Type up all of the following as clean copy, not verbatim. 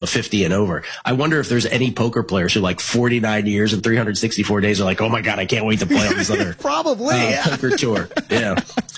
50 and over. I wonder if there's any poker players who 49 years and 364 days are like, oh my God, I can't wait to play on this other probably poker tour. Yeah.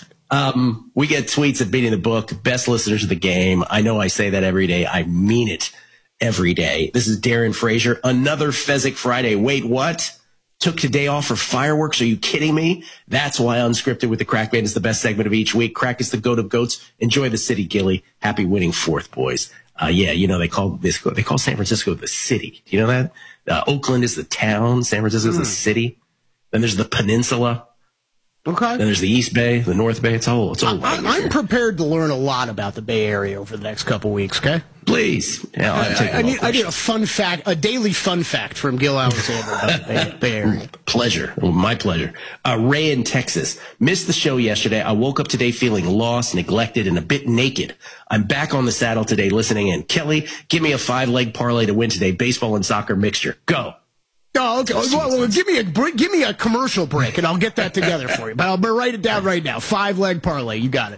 We get tweets at Beating the Book, best listeners of the game. I know I say that every day. I mean it every day. This is Darren Frazier. Another Fezzik Friday. Wait, what? Took today off for fireworks? Are you kidding me? That's why Unscripted with the Crack Band is the best segment of each week. Crack is the goat of goats. Enjoy the city, Gilly. Happy winning fourth, boys. They call San Francisco the city. Do you know that? Oakland is the town. San Francisco is the city. Then there's the peninsula. Okay. Then there's the East Bay, the North Bay. It's all I'm prepared to learn a lot about the Bay Area over the next couple weeks, okay? Please. Yeah, I need a fun fact, a daily fun fact from Gil Alexander about the Bay Area. Pleasure. My pleasure. Ray in Texas. Missed the show yesterday. I woke up today feeling lost, neglected, and a bit naked. I'm back on the saddle today listening in. Kelly, give me a 5-leg parlay to win today. Baseball and soccer mixture. Go. Oh, okay. Well, give me a commercial break, and I'll get that together for you. But I'll write it down right now. 5-leg parlay. You got it.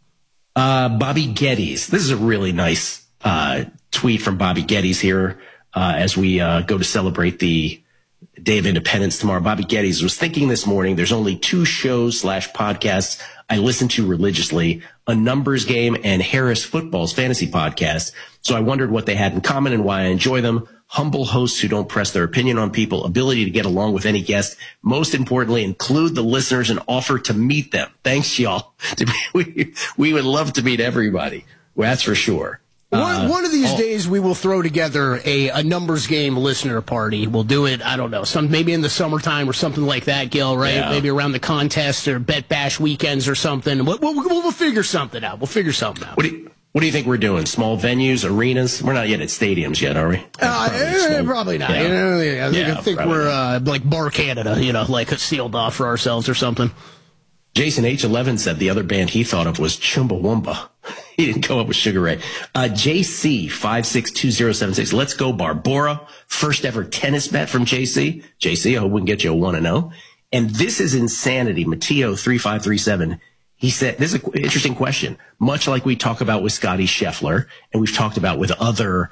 Bobby Geddes. This is a really nice tweet from Bobby Geddes here as we go to celebrate the Day of Independence tomorrow. Bobby Geddes was thinking this morning, there's only 2 shows / podcasts I listen to religiously, A Numbers Game and Harris Football's Fantasy Podcast. So I wondered what they had in common and why I enjoy them. Humble hosts who don't press their opinion on people, ability to get along with any guest, most importantly, include the listeners and offer to meet them. Thanks, y'all. We would love to meet everybody. Well, that's for sure. One of these days we will throw together a numbers game listener party. We'll do it, I don't know, maybe in the summertime or something like that, Gil, right? Yeah. Maybe around the contest or Bet Bash weekends or something. We'll figure something out. What do you think we're doing? Small venues, arenas? We're not yet at stadiums yet, are we? Probably not. Yeah. I think we're like Bar Canada, like sealed off for ourselves or something. Jason H11 said the other band he thought of was Chumbawamba. He didn't come up with Sugar Ray. JC 562076. Let's go Barbora. First ever tennis bet from JC. JC, I hope we can get you a 1-0. And this is insanity. Mateo 3537. He said, this is an interesting question. Much like we talk about with Scotty Scheffler, and we've talked about with other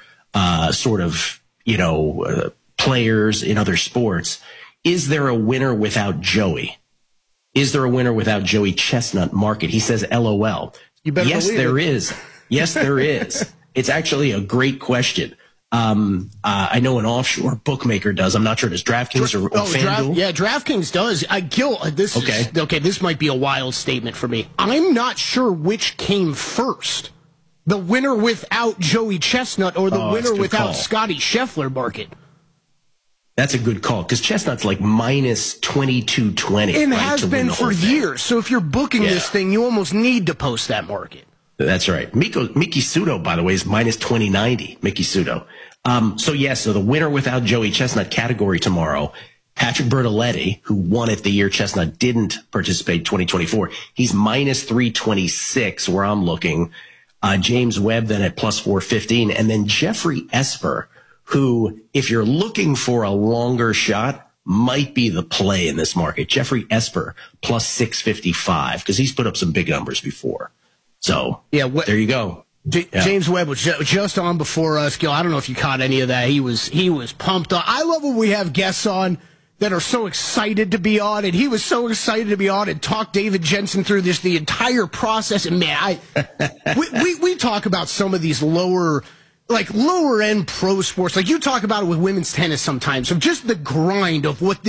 players in other sports, is there a winner without Joey? Is there a winner without Joey Chestnut Market? He says, LOL. Yes, there is. Yes, there is. It's actually a great question. I know an offshore bookmaker does. I'm not sure. Does DraftKings or FanDuel? DraftKings does. This might be a wild statement for me. I'm not sure which came first. The winner without Joey Chestnut or the winner without Scotty Scheffler Market. That's a good call, because Chestnut's like minus 2220. And has been for years. So if you're booking this thing, you almost need to post that market. That's right. Miki Sudo, by the way, is minus 2090. Miki Sudo. So the winner without Joey Chestnut category tomorrow, Patrick Bertoletti, who won it the year Chestnut didn't participate 2024. He's minus 326 where I'm looking. James Webb then at plus 415. And then Jeffrey Esper, who, if you're looking for a longer shot, might be the play in this market. Jeffrey Esper, plus 655, because he's put up some big numbers before. So, there you go. James Webb was just on before us, Gil. I don't know if you caught any of that. He was pumped on. I love when we have guests on that are so excited to be on, and he was so excited to be on and talk David Jensen through the entire process. And man, we talk about some of these lower end pro sports, like you talk about it with women's tennis sometimes, of just the grind of what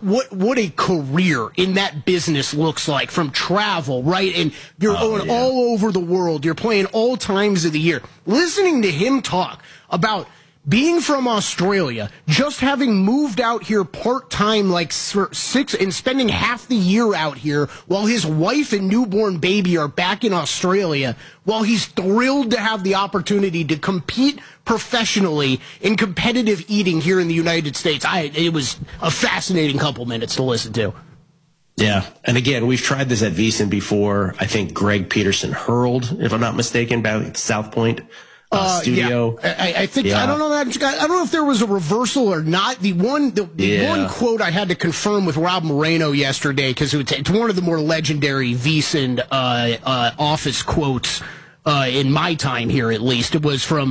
a career in that business looks like, from travel, right? And you're going all over the world. You're playing all times of the year. Listening to him talk about being from Australia, just having moved out here part-time, like 6, and spending half the year out here while his wife and newborn baby are back in Australia, while he's thrilled to have the opportunity to compete professionally in competitive eating here in the United States. It was a fascinating couple minutes to listen to. Yeah. And again, we've tried this at VSiN before. I think Greg Peterson hurled, if I'm not mistaken, back at South Point. Studio. I think I don't know that. I don't know if there was a reversal or not. The one quote I had to confirm with Rob Moreno yesterday, because it's one of the more legendary VSiN office quotes in my time here, at least. It was from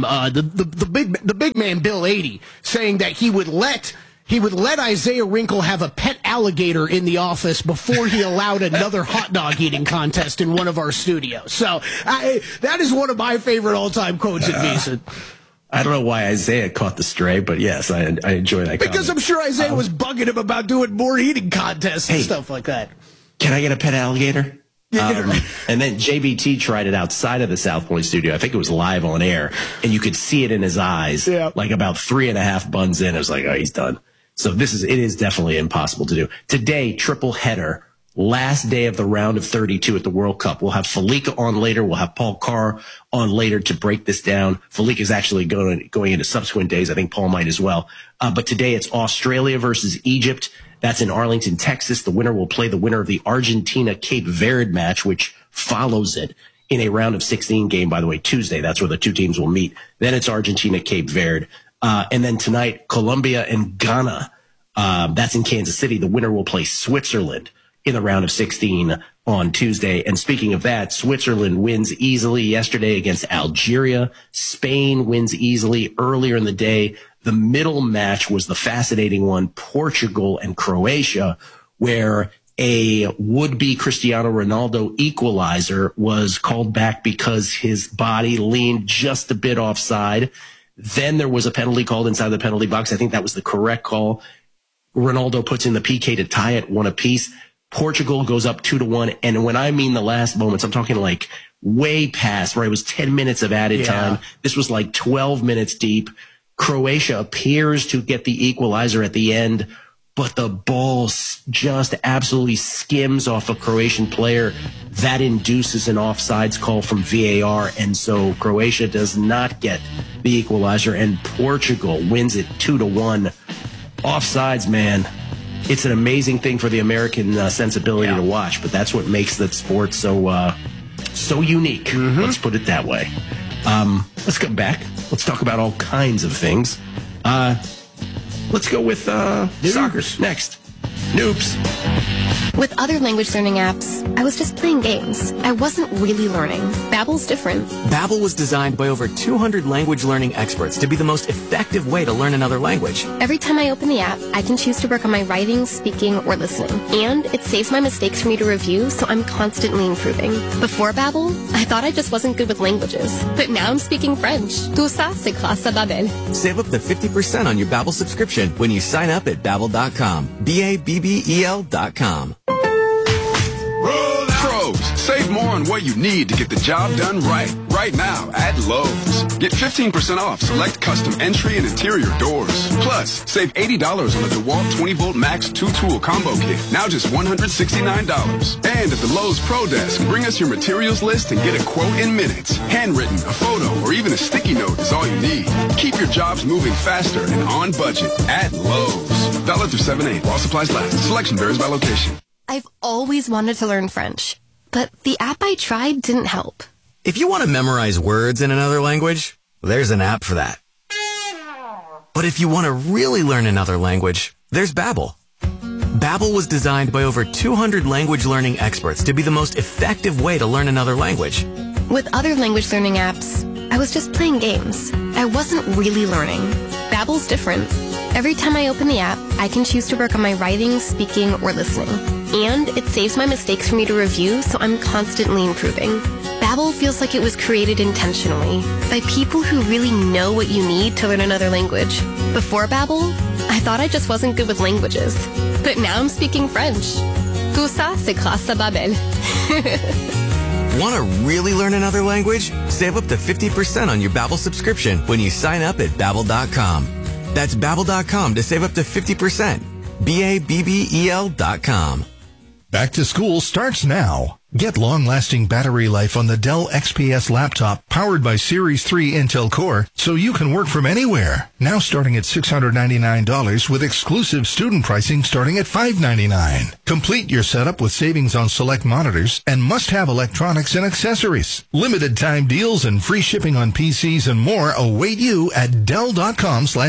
the big man Bill 80 saying that he would let Isaiah Wrinkle have a pet alligator in the office before he allowed another hot dog eating contest in one of our studios. So that is one of my favorite all-time quotes at VSiN. I don't know why Isaiah caught the stray, but yes, I enjoy that. Because I'm sure Isaiah was bugging him about doing more eating contests and stuff like that. Can I get a pet alligator? And then JBT tried it outside of the South Point studio. I think it was live on air, and you could see it in his eyes. Yeah. Like about 3.5 buns in, it was like, oh, he's done. So it is definitely impossible to do. Today, triple header, last day of the round of 32 at the World Cup. We'll have Felica on later. We'll have Paul Carr on later to break this down. Felica is actually going into subsequent days. I think Paul might as well. But today it's Australia versus Egypt. That's in Arlington, Texas. The winner will play the winner of the Argentina-Cape Verde match, which follows it in a round of 16 game, by the way, Tuesday. That's where the two teams will meet. Then it's Argentina-Cape Verde. And then tonight, Colombia and Ghana. That's in Kansas City. The winner will play Switzerland in the round of 16 on Tuesday. And speaking of that, Switzerland wins easily yesterday against Algeria. Spain wins easily earlier in the day. The middle match was the fascinating one, Portugal and Croatia, where a would-be Cristiano Ronaldo equalizer was called back because his body leaned just a bit offside. Then there was a penalty called inside the penalty box. I think that was the correct call. Ronaldo puts in the PK to tie it 1 apiece. Portugal goes up 2-1. And when I mean the last moments, I'm talking like way past where it was 10 minutes of added time. This was like 12 minutes deep. Croatia appears to get the equalizer at the end, but the ball just absolutely skims off a Croatian player. That induces an offsides call from VAR, and so Croatia does not get the equalizer, and Portugal wins it 2-1. Offsides, man. It's an amazing thing for the American sensibility to watch, but that's what makes that sport so unique. Mm-hmm. Let's put it that way. Let's come back. Let's talk about all kinds of things. Let's go with soccer next. Noobs. With other language learning apps, I was just playing games. I wasn't really learning. Babbel's different. Babbel was designed by over 200 language learning experts to be the most effective way to learn another language. Every time I open the app, I can choose to work on my writing, speaking, or listening. And it saves my mistakes for me to review, so I'm constantly improving. Before Babbel, I thought I just wasn't good with languages. But now I'm speaking French. Tout ça, c'est grâce à Babbel. Save up to 50% on your Babbel subscription when you sign up at Babbel.com. Babbel.com. Save more on what you need to get the job done right. Right now at Lowe's. Get 15% off select custom entry and interior doors. Plus, save $80 on the DeWalt 20-volt Max 2-tool combo kit. Now just $169. And at the Lowe's Pro Desk, bring us your materials list and get a quote in minutes. Handwritten, a photo, or even a sticky note is all you need. Keep your jobs moving faster and on budget at Lowe's. Valid through 7/8 while supplies last. Selection varies by location. I've always wanted to learn French, but the app I tried didn't help. If you want to memorize words in another language, there's an app for that. But if you want to really learn another language, there's Babbel. Babbel was designed by over 200 language learning experts to be the most effective way to learn another language. With other language learning apps, I was just playing games. I wasn't really learning. Babbel's different. Every time I open the app, I can choose to work on my writing, speaking, or listening. And it saves my mistakes for me to review, so I'm constantly improving. Babbel feels like it was created intentionally by people who really know what you need to learn another language. Before Babbel, I thought I just wasn't good with languages. But now I'm speaking French. Tout ça, c'est grâce à Babbel. Want to really learn another language? Save up to 50% on your Babbel subscription when you sign up at Babbel.com. That's Babbel.com to save up to 50%. Babbel.com. Back to school starts now. Get long-lasting battery life on the Dell XPS laptop powered by Series 3 Intel Core so you can work from anywhere. Now starting at $699 with exclusive student pricing starting at $599. Complete your setup with savings on select monitors and must-have electronics and accessories. Limited time deals and free shipping on PCs and more await you at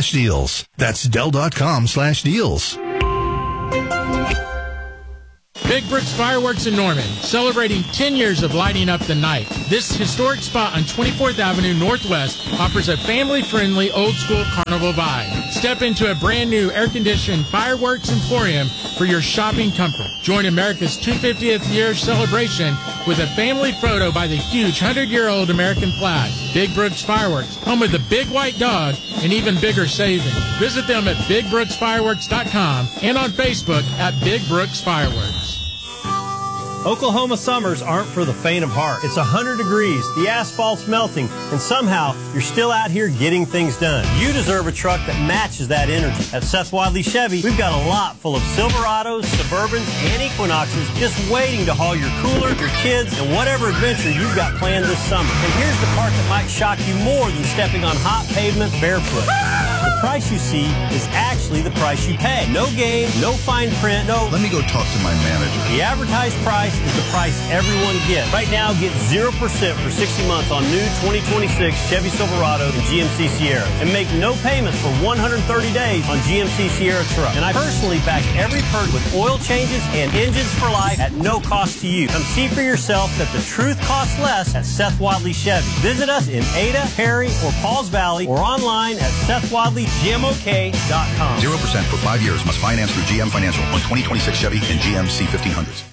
Dell.com/deals. That's Dell.com/deals. Big Brooks Fireworks in Norman, celebrating 10 years of lighting up the night. This historic spot on 24th Avenue Northwest offers a family-friendly, old-school carnival vibe. Step into a brand-new air-conditioned fireworks emporium for your shopping comfort. Join America's 250th year celebration with a family photo by the huge 100-year-old American flag. Big Brooks Fireworks, home of the big white dog and even bigger savings. Visit them at BigBrooksFireworks.com and on Facebook at Big Brooks Fireworks. Oklahoma summers aren't for the faint of heart. It's 100 degrees, the asphalt's melting, and somehow you're still out here getting things done. You deserve a truck that matches that energy. At Seth Wadley Chevy, we've got a lot full of Silverados, Suburbans, and Equinoxes just waiting to haul your cooler, your kids, and whatever adventure you've got planned this summer. And here's the part that might shock you more than stepping on hot pavement barefoot. The price you see is actually the price you pay. No game, no fine print, no... Let me go talk to my manager. The advertised price is the price everyone gets. Right now, get 0% for 60 months on new 2026 Chevy Silverado and GMC Sierra. And make no payments for 130 days on GMC Sierra truck. And I personally back every perk with oil changes and engines for life at no cost to you. Come see for yourself that the truth costs less at Seth Wadley Chevy. Visit us in Ada, Perry, or Pauls Valley or online at SethWadleyGMOK.com. 0% for 5 years. Must finance through GM Financial on 2026 Chevy and GMC 1500s.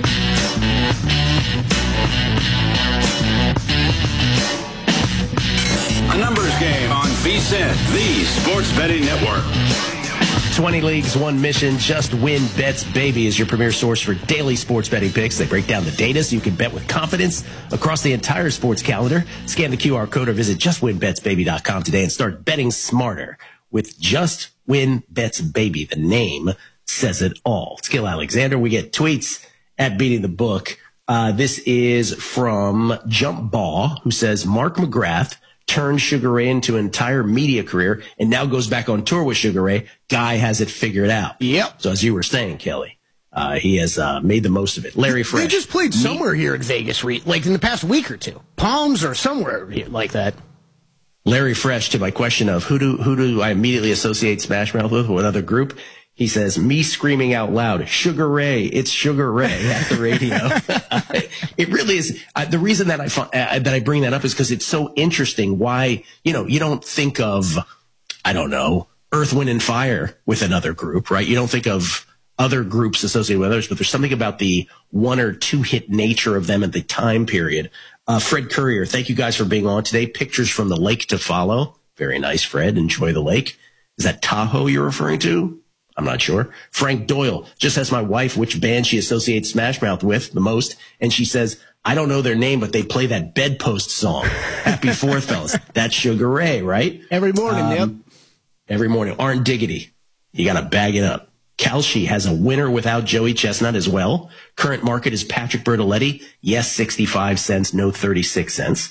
A numbers game on VSiN, the Sports Betting Network. 20 leagues, one mission, Just Win Bets Baby is your premier source for daily sports betting picks. They break down the data so you can bet with confidence across the entire sports calendar. Scan the QR code or visit justwinbetsbaby.com today and start betting smarter with Just Win Bets Baby. The name says it all. Skill Alexander, we get tweets at Beating the Book. This is from Jump Ball, who says Mark McGrath turned Sugar Ray into an entire media career and now goes back on tour with Sugar Ray. Guy has it figured out. Yep. So as you were saying, Kelly, he has made the most of it. Larry Fresh. They just played somewhere here in Vegas, like in the past week or two. Palms or somewhere like that. Larry Fresh, to my question of who do I immediately associate Smash Mouth with, what other group? He says, me screaming out loud, Sugar Ray, it's Sugar Ray at the radio. It really is. The reason that I bring that up is because it's so interesting why, you don't think of, I don't know, Earth, Wind, and Fire with another group, right? You don't think of other groups associated with others, but there's something about the one or two hit nature of them at the time period. Fred Courier, thank you guys for being on today. Pictures from the lake to follow. Very nice, Fred. Enjoy the lake. Is that Tahoe you're referring to? I'm not sure. Frank Doyle just asked my wife which band she associates Smash Mouth with the most, and she says, I don't know their name, but they play that Bedpost song. Happy 4th, fellas. That's Sugar Ray, right? Every morning, yep. Every morning. Arn Diggity. You got to bag it up. Kalshi has a winner without Joey Chestnut as well. Current market is Patrick Bertoletti. Yes, 65 cents. No, 36 cents.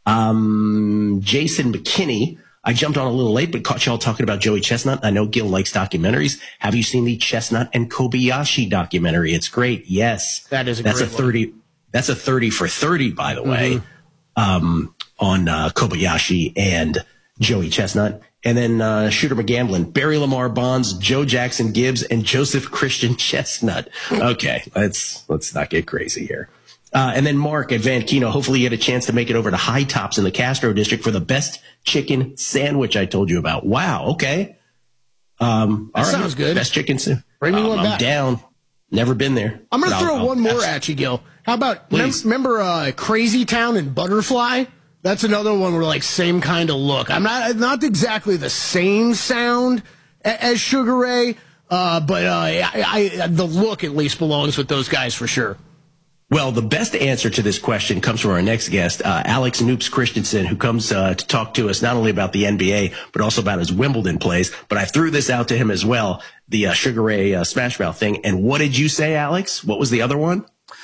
Jason McKinney. I jumped on a little late, but caught y'all talking about Joey Chestnut. I know Gil likes documentaries. Have you seen the Chestnut and Kobayashi documentary? It's great. Yes. That's a 30. That's a 30 for 30, by the way, on Kobayashi and Joey Chestnut. And then Shooter McGamblin, Barry Lamar Bonds, Joe Jackson Gibbs, and Joseph Christian Chestnut. Okay, let's not get crazy here. And then Mark at Van Keno, hopefully you get a chance to make it over to High Tops in the Castro District for the best chicken sandwich I told you about. Wow, okay. That sounds good. Best chicken sandwich. Bring me one back. I'm down. Never been there. I'm going to throw one more at you, Gil. How about, remember Crazy Town and Butterfly? That's another one where, like, same kind of look. I'm not exactly the same sound as Sugar Ray, but the look at least belongs with those guys for sure. Well, the best answer to this question comes from our next guest, Alex Noops Christensen, who comes to talk to us not only about the NBA, but also about his Wimbledon plays. But I threw this out to him as well, the Sugar Ray Smash Mouth thing. And what did you say, Alex? What was the other one?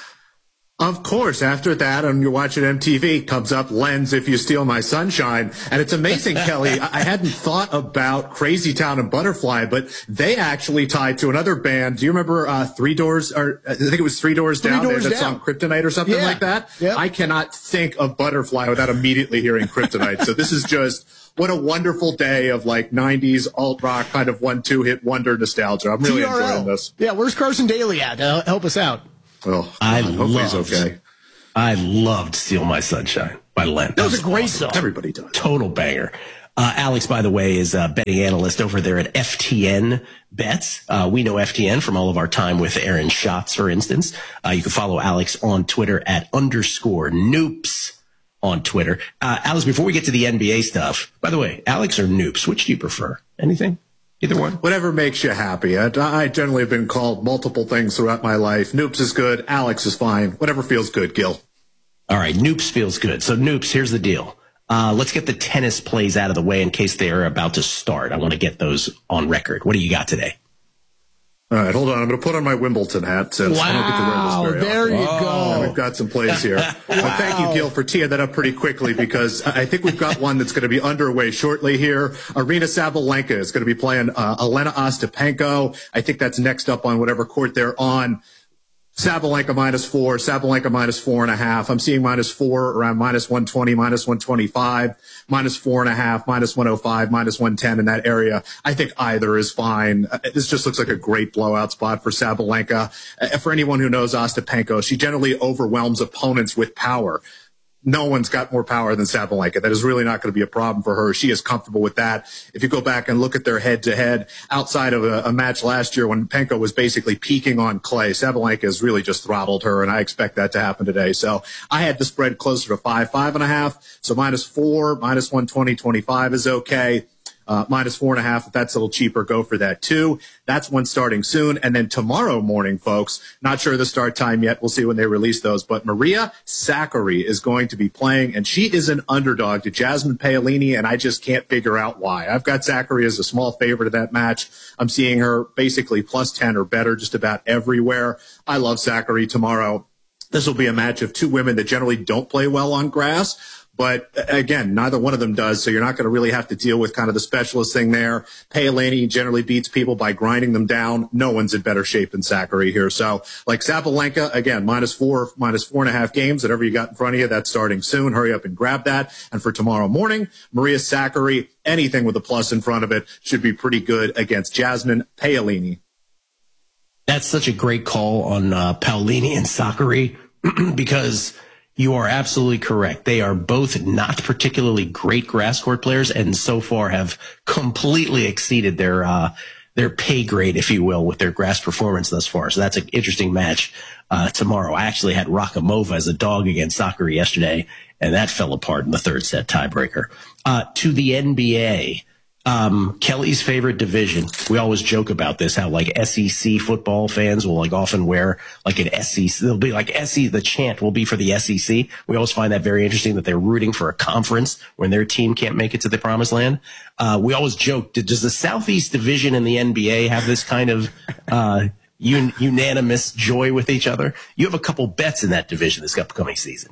Of course, after that, and you're watching MTV, comes up Lens, If You Steal My Sunshine. And it's amazing, Kelly. I hadn't thought about Crazy Town and Butterfly, but they actually tied to another band. Do you remember Three Doors, or I think it was Three Doors Down? They had that song Kryptonite or something like that. Yep. I cannot think of Butterfly without immediately hearing Kryptonite. So this is just what a wonderful day of like 90s alt rock kind of 1-2 hit wonder nostalgia. I'm really enjoying this. Yeah, where's Carson Daly at? Help us out. Oh, I hope he's okay. I loved Steal My Sunshine by Len. That was a great song. Everybody does. Total banger. Alex, by the way, is a betting analyst over there at FTN Bets. We know FTN from all of our time with Aaron Schatz, for instance. You can follow Alex on Twitter at _Noops on Twitter. Alex, before we get to the NBA stuff, by the way, Alex or Noops, which do you prefer? Anything? Either one? Whatever makes you happy. I generally have been called multiple things throughout my life. Noops is good. Alex is fine. Whatever feels good, Gil. All right. Noops feels good. So Noops, here's the deal. Let's get the tennis plays out of the way in case they are about to start. I want to get those on record. What do you got today? All right, hold on. I'm going to put on my Wimbledon hat since I don't get to wear this very often. There you go. We've got some plays here. Thank you, Gil, for teeing that up pretty quickly because I think we've got one that's going to be underway shortly here. Aryna Sabalenka is going to be playing Elena Ostapenko. I think that's next up on whatever court they're on. Sabalenka -4, Sabalenka -4.5. I'm seeing -4 around -120, -125, -4.5, -105, -110 in that area. I think either is fine. This just looks like a great blowout spot for Sabalenka. For anyone who knows Ostapenko, she generally overwhelms opponents with power. No one's got more power than Sabalenka. That is really not going to be a problem for her. She is comfortable with that. If you go back and look at their head-to-head outside of a match last year when Penko was basically peaking on clay, Sabalenka has really just throttled her, and I expect that to happen today. So I had the spread closer to 5, 5.5. So -4, -120, 25 is okay. -4.5, if that's a little cheaper, go for that too. That's one starting soon. And then tomorrow morning, folks, not sure the start time yet. We'll see when they release those. But Maria Sakkari is going to be playing, and she is an underdog to Jasmine Paolini, and I just can't figure out why. I've got Sakkari as a small favorite of that match. I'm seeing her basically +10 or better just about everywhere. I love Sakkari tomorrow. This will be a match of two women that generally don't play well on grass. But again, neither one of them does, so you're not going to really have to deal with kind of the specialist thing there. Paolini generally beats people by grinding them down. No one's in better shape than Sakkari here. So, like Sabalenka, again, -4, -4.5 games, whatever you got in front of you, that's starting soon. Hurry up and grab that. And for tomorrow morning, Maria Sakkari, anything with a plus in front of it should be pretty good against Jasmine Paolini. That's such a great call on Paolini and Sakkari because you are absolutely correct. They are both not particularly great grass court players and so far have completely exceeded their pay grade, if you will, with their grass performance thus far. So that's an interesting match tomorrow. I actually had Rakhimova as a dog against Sakkari yesterday, and that fell apart in the third set tiebreaker. To the NBA. Kelly's favorite division. We always joke about this, how like SEC football fans will like often wear like an SEC. They'll be like the chant will be for the SEC. We always find that very interesting that they're rooting for a conference when their team can't make it to the promised land. We always joke, does the Southeast Division in the NBA have this kind of, unanimous joy with each other? You have a couple bets in that division this upcoming season.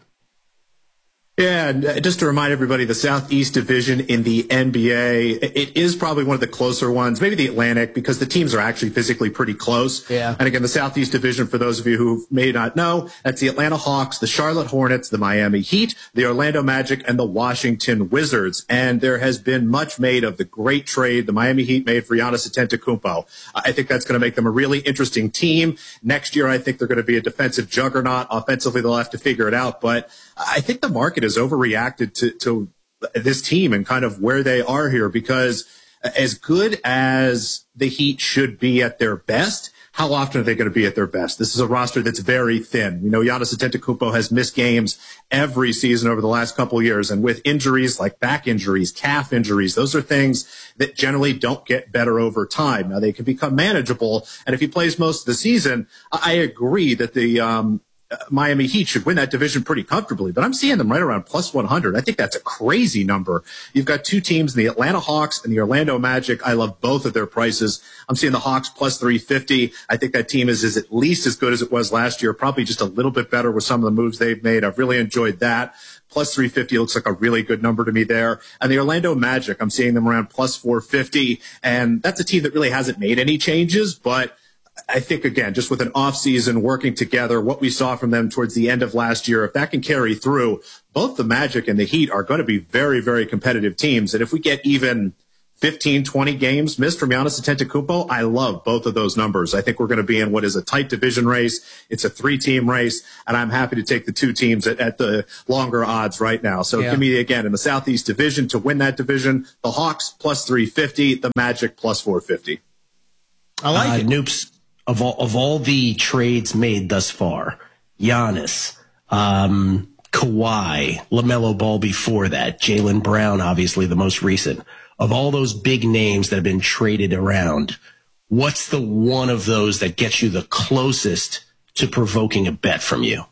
Yeah, and just to remind everybody, the Southeast Division in the NBA, it is probably one of the closer ones, maybe the Atlantic, because the teams are actually physically pretty close. Yeah. And again, the Southeast Division, for those of you who may not know, that's the Atlanta Hawks, the Charlotte Hornets, the Miami Heat, the Orlando Magic, and the Washington Wizards. And there has been much made of the great trade the Miami Heat made for Giannis Antetokounmpo. I think that's going to make them a really interesting team. Next year, I think they're going to be a defensive juggernaut. Offensively, they'll have to figure it out. But I think the market has overreacted to this team and kind of where they are here, because as good as the Heat should be at their best, how often are they going to be at their best? This is a roster that's very thin. You know, Giannis Antetokounmpo has missed games every season over the last couple of years. And with injuries like back injuries, calf injuries, those are things that generally don't get better over time. Now, they can become manageable. And if he plays most of the season, I agree that the Miami Heat should win that division pretty comfortably, but I'm seeing them right around +100. I think that's a crazy number. You've got two teams, the Atlanta Hawks and the Orlando Magic. I love both of their prices. I'm seeing the Hawks +350. I think that team is at least as good as it was last year, probably just a little bit better with some of the moves they've made. I've really enjoyed that. +350 looks like a really good number to me there. And the Orlando Magic, I'm seeing them around +450. And that's a team that really hasn't made any changes, but I think, again, just with an offseason working together, what we saw from them towards the end of last year, if that can carry through, both the Magic and the Heat are going to be very, very competitive teams. And if we get even 15, 20 games missed from Giannis Antetokounmpo, I love both of those numbers. I think we're going to be in what is a tight division race. It's a 3-team race, and I'm happy to take the 2 teams at the longer odds right now. So give me, again, in the Southeast Division to win that division, the Hawks plus 350, the Magic plus 450. I like it. Noops, of all the trades made thus far, Giannis, Kawhi, LaMelo Ball before that, Jaylen Brown, obviously the most recent. Of all those big names that have been traded around, what's the one of those that gets you the closest to provoking a bet from you?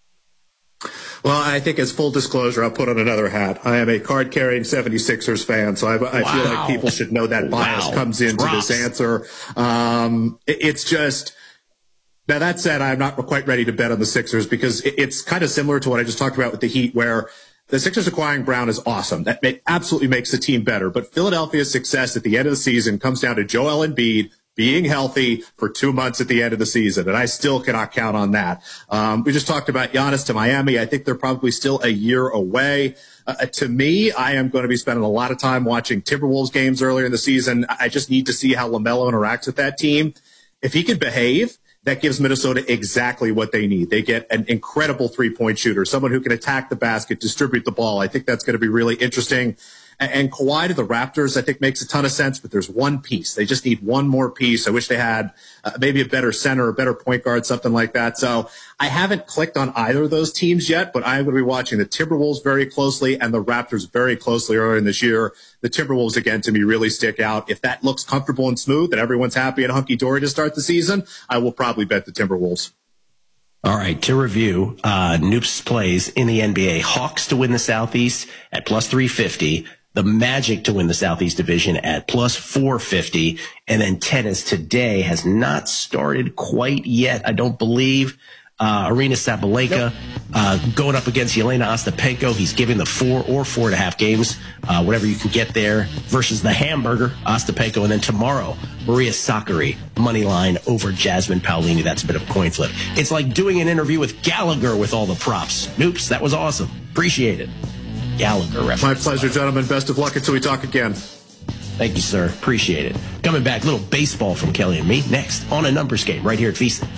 Well, I think as full disclosure, I'll put on another hat. I am a card-carrying 76ers fan, so I feel like people should know that bias comes into this answer. It's just... Now, that said, I'm not quite ready to bet on the Sixers because it's kind of similar to what I just talked about with the Heat, where the Sixers acquiring Brown is awesome. That absolutely makes the team better. But Philadelphia's success at the end of the season comes down to Joel Embiid being healthy for 2 months at the end of the season, and I still cannot count on that. We just talked about Giannis to Miami. I think they're probably still a year away. To me, I am going to be spending a lot of time watching Timberwolves games earlier in the season. I just need to see how LaMelo interacts with that team. If he can behave, that gives Minnesota exactly what they need. They get an incredible three-point shooter, someone who can attack the basket, distribute the ball. I think that's going to be really interesting. And Kawhi to the Raptors, I think, makes a ton of sense, but there's one piece. They just need one more piece. I wish they had maybe a better center, a better point guard, something like that. So I haven't clicked on either of those teams yet, but I'm going to be watching the Timberwolves very closely and the Raptors very closely earlier in this year. The Timberwolves, again, to me, really stick out. If that looks comfortable and smooth and everyone's happy and hunky-dory to start the season, I will probably bet the Timberwolves. All right, to review, Noops plays in the NBA. Hawks to win the Southeast at plus 350. The Magic to win the Southeast Division at plus 450. And then tennis today has not started quite yet, I don't believe. Arina Sabalenka going up against Yelena Ostapenko. He's giving the 4 or 4.5 games, whatever you can get there, versus the hamburger, Ostapenko. And then tomorrow, Maria Sakkari, money line over Jasmine Paolini. That's a bit of a coin flip. It's like doing an interview with Gallagher with all the props. Noops, that was awesome. Appreciate it. Gallagher reference. My pleasure, gentlemen. Best of luck until we talk again. Thank you, sir. Appreciate it. Coming back, little baseball from Kelly and me next on A Numbers Game right here at VSiN.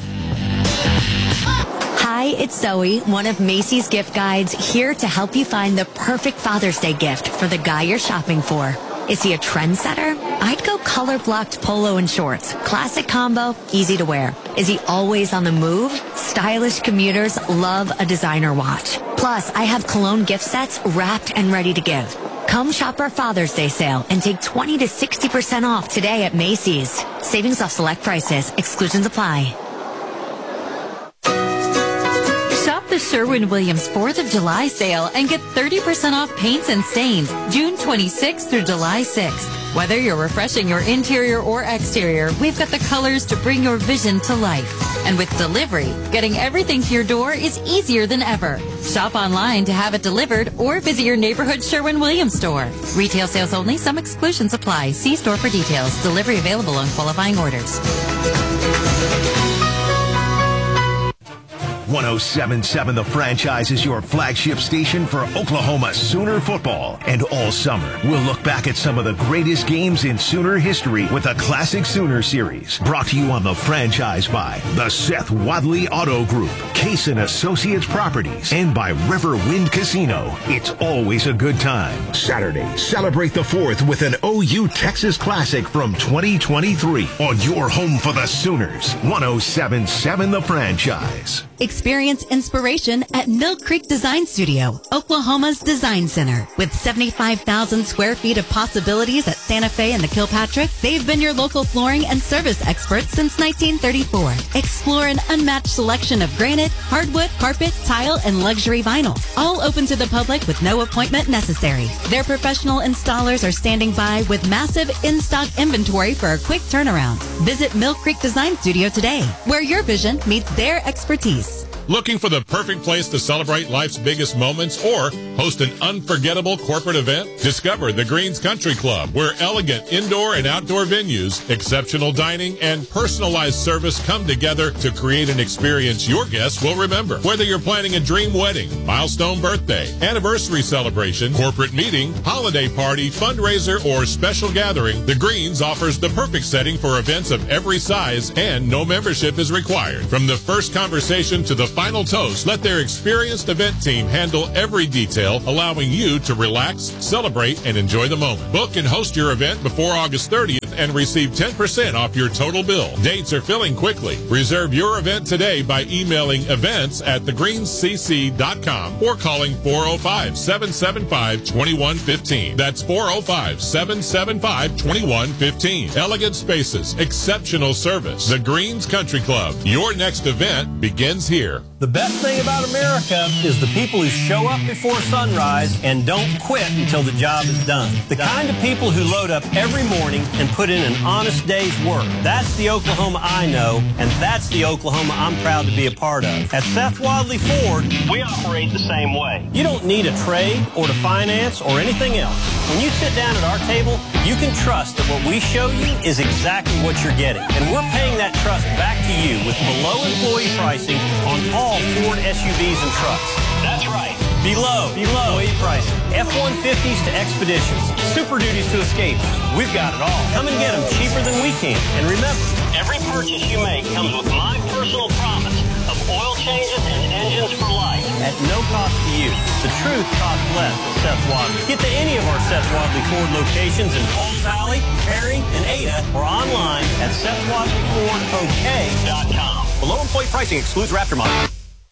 Hi, it's Zoe, one of Macy's gift guides, here to help you find the perfect Father's Day gift for the guy you're shopping for. Is he a trendsetter? I'd go color-blocked polo and shorts. Classic combo, easy to wear. Is he always on the move? Stylish commuters love a designer watch. Plus, I have cologne gift sets wrapped and ready to give. Come shop our Father's Day sale and take 20 to 60% off today at Macy's. Savings off select prices. Exclusions apply. Shop the Sherwin-Williams 4th of July sale and get 30% off paints and stains June 26th through July 6th. Whether you're refreshing your interior or exterior, we've got the colors to bring your vision to life. And with delivery, getting everything to your door is easier than ever. Shop online to have it delivered or visit your neighborhood Sherwin-Williams store. Retail sales only. Some exclusions apply. See store for details. Delivery available on qualifying orders. 107.7 The Franchise is your flagship station for Oklahoma Sooner football. And all summer, we'll look back at some of the greatest games in Sooner history with a Classic Sooner series. Brought to you on The Franchise by the Seth Wadley Auto Group, Case & Associates Properties, and by Riverwind Casino. It's always a good time. Saturday, celebrate the 4th with an OU Texas Classic from 2023 on your home for the Sooners. 107.7 The Franchise. Experience inspiration at Mill Creek Design Studio, Oklahoma's design center. With 75,000 square feet of possibilities at Santa Fe and the Kilpatrick, they've been your local flooring and service experts since 1934. Explore an unmatched selection of granite, hardwood, carpet, tile, and luxury vinyl. All open to the public with no appointment necessary. Their professional installers are standing by with massive in-stock inventory for a quick turnaround. Visit Mill Creek Design Studio today, where your vision meets their expertise. Looking for the perfect place to celebrate life's biggest moments or host an unforgettable corporate event? Discover the Greens Country Club, where elegant indoor and outdoor venues, exceptional dining, and personalized service come together to create an experience your guests will remember. Whether you're planning a dream wedding, milestone birthday, anniversary celebration, corporate meeting, holiday party, fundraiser, or special gathering, the Greens offers the perfect setting for events of every size, and no membership is required. From the first conversation to the final toast, let their experienced event team handle every detail, allowing you to relax, celebrate, and enjoy the moment. Book and host your event before August 30th and receive 10% off your total bill. Dates are filling quickly. Reserve your event today by emailing events@thegreenscc.com or calling 405-775-2115. That's 405-775-2115. Elegant spaces, exceptional service. The Greens Country Club. Your next event begins here. The best thing about America is the people who show up before sunrise and don't quit until the job is done. The kind of people who load up every morning and put in an honest day's work. That's the Oklahoma I know, and that's the Oklahoma I'm proud to be a part of. At Seth Wadley Ford, we operate the same way. You don't need a trade or to finance or anything else. When you sit down at our table, you can trust that what we show you is exactly what you're getting. And we're paying that trust back to you with below employee pricing on all Ford SUVs and trucks. That's right. Below employee pricing. F-150s to Expeditions. Super Duties to Escapes. We've got it all. Come and get them cheaper than we can. And remember, every purchase you make comes with my personal promise of oil changes and engines for life. At no cost to you. The truth costs less at Seth Wadley. Get to any of our Seth Wadley Ford locations in Palm Valley, Perry, and Ada, or online at SethWadleyFordOK.com. Below employee pricing excludes Raptor model.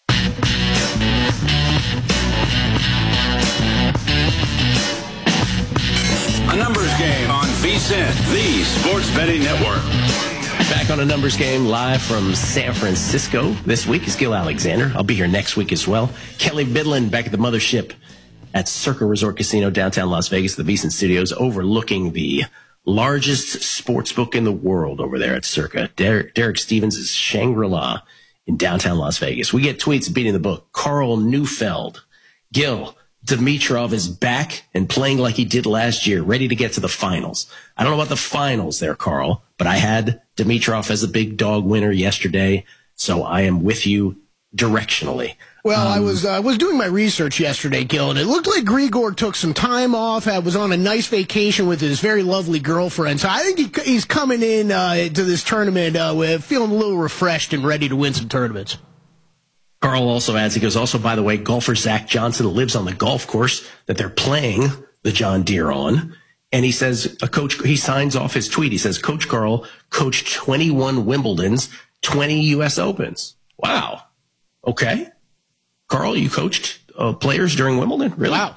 A numbers game on VSiN, the Sports Betting Network. Back on a numbers game live from San Francisco this week is Gil Alexander. I'll be here next week as well. Kelly Bidlin back at the mothership at Circa Resort Casino, downtown Las Vegas, the VSiN Studios, overlooking the largest sports book in the world over there at Circa. Derek Stevens' Shangri-La in downtown Las Vegas. We get tweets beating the book. Carl Neufeld. Gil, Dimitrov is back and playing like he did last year, ready to get to the finals. I don't know about the finals there, Carl, but I had Dimitrov as a big dog winner yesterday, so I am with you directionally. Well, I was doing my research yesterday, Gil, and it looked like Grigor took some time off, was on a nice vacation with his very lovely girlfriend. So I think he's coming in to this tournament feeling a little refreshed and ready to win some tournaments. Carl also adds, he goes, also, by the way, golfer Zach Johnson lives on the golf course that they're playing the John Deere on. And he says, he signs off his tweet. He says, Coach Carl coached 21 Wimbledons, 20 U.S. Opens. Wow. Okay. Carl, you coached players during Wimbledon? Really? Wow.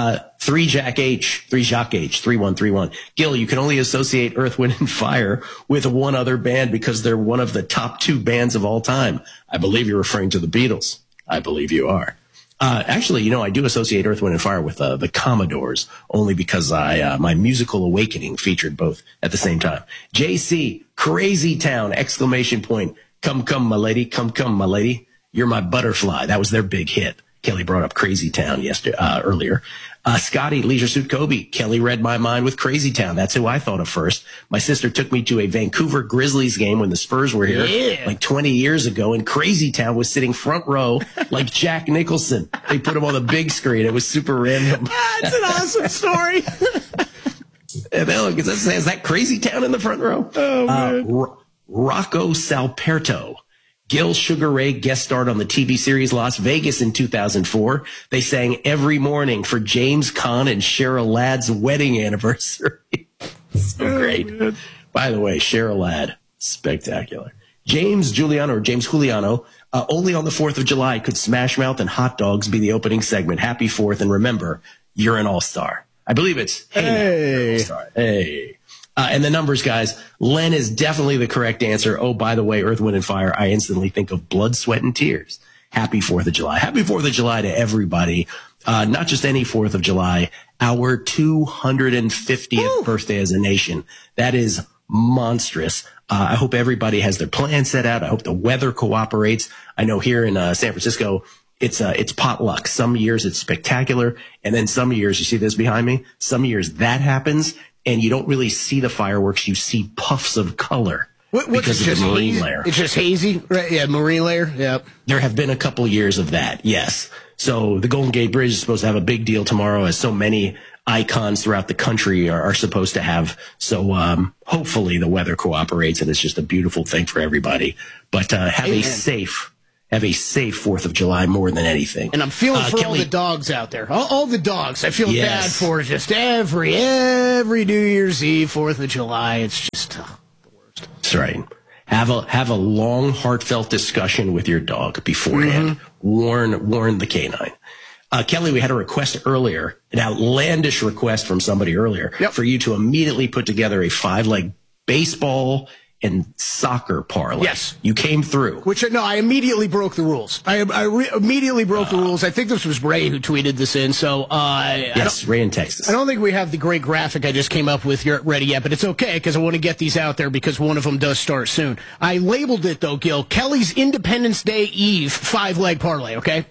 3 Jacques H, 3131. Gil, you can only associate Earth, Wind, and Fire with one other band because they're one of the top 2 bands of all time. I believe you're referring to the Beatles. I believe you are. Actually, I do associate Earth, Wind, and Fire with the Commodores only because my musical awakening featured both at the same time. JC, Crazy Town, ! Come, come, my lady. Come, come, my lady. You're my butterfly. That was their big hit. Kelly brought up Crazy Town earlier. Scotty, Leisure Suit Kobe. Kelly read my mind with Crazy Town. That's who I thought of first. My sister took me to a Vancouver Grizzlies game when the Spurs were here like 20 years ago, and Crazy Town was sitting front row like Jack Nicholson. They put him on the big screen. It was super random. That's an awesome story. And then, look, is that Crazy Town in the front row? Oh, man. Rocco Salperto. Gil Sugar Ray guest starred on the TV series Las Vegas in 2004. They sang every morning for James Caan and Cheryl Ladd's wedding anniversary. So great. By the way, Cheryl Ladd, spectacular. James Juliano, only on the 4th of July could Smash Mouth and Hot Dogs be the opening segment. Happy 4th, and remember, you're an all-star. I believe it's Hey. All-star. Hey. And the numbers, guys, Len is definitely the correct answer. Oh, by the way, Earth, Wind, and Fire, I instantly think of Blood, Sweat, and Tears. Happy 4th of July. Happy 4th of July to everybody. Not just any 4th of July, our 250th birthday as a nation. That is monstrous. I hope everybody has their plan set out. I hope the weather cooperates. I know here in San Francisco, it's potluck. Some years it's spectacular, and then some years, you see this behind me, some years that happens, and you don't really see the fireworks. You see puffs of color because of the marine layer. It's just hazy, right? Yeah, marine layer. Yeah. There have been a couple years of that, yes. So the Golden Gate Bridge is supposed to have a big deal tomorrow, as so many icons throughout the country are supposed to have. So hopefully the weather cooperates, and it's just a beautiful thing for everybody. But have a safe 4th of July more than anything. And I'm feeling for all the dogs out there. All the dogs. I feel bad for just every New Year's Eve, 4th of July. It's just the worst. That's right. Have a long, heartfelt discussion with your dog beforehand. Mm-hmm. Warn the canine. Kelly, we had a request earlier, an outlandish request from somebody earlier, for you to immediately put together a 5-leg baseball and soccer parlay. Yes. You came through. I immediately broke the rules. I immediately broke the rules. I think this was Ray who tweeted this in. So, yes, Ray in Texas. I don't think we have the great graphic I just came up with ready yet, but it's okay because I want to get these out there because one of them does start soon. I labeled it, though, Gil, Kelly's Independence Day Eve 5-leg parlay, okay?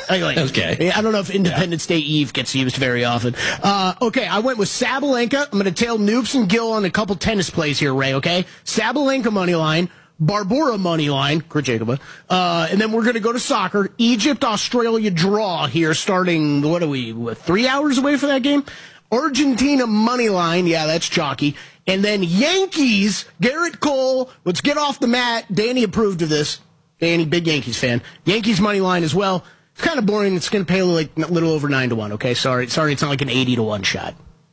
Okay. I don't know if Independence Day Eve gets used very often. Okay, I went with Sabalenka. I'm going to tail Noops and Gil on a couple tennis plays here, Ray, okay? Sabalenka money line, Barbora money line, Kurt Jacobs, and then we're going to go to soccer. Egypt, Australia draw here starting, 3 hours away for that game? Argentina money line, yeah, that's chalky. And then Yankees, Garrett Cole, let's get off the mat. Danny approved of this. Danny, big Yankees fan. Yankees money line as well. It's kind of boring. It's going to pay a little over 9-1. Okay, sorry, it's not like an 80-1 shot.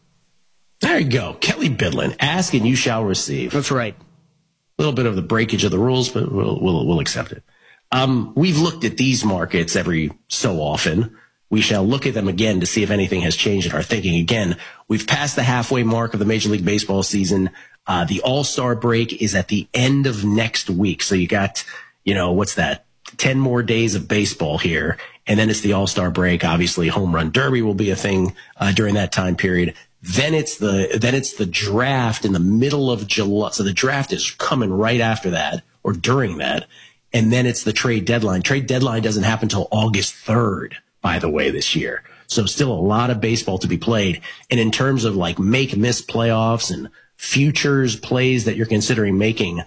There you go, Kelly Bidlin. Ask and you shall receive. That's right. A little bit of the breakage of the rules, but we'll accept it. We've looked at these markets every so often. We shall look at them again to see if anything has changed in our thinking. Again, we've passed the halfway mark of the Major League Baseball season. The All-Star break is at the end of next week, so you got, what's that? 10 more days of baseball here, and then it's the All-Star break. Obviously, Home Run Derby will be a thing during that time period. Then it's the draft in the middle of July. So the draft is coming right after that or during that, and then it's the trade deadline. Trade deadline doesn't happen until August 3rd, by the way, this year. So still a lot of baseball to be played. And in terms of make-miss playoffs and futures plays that you're considering making,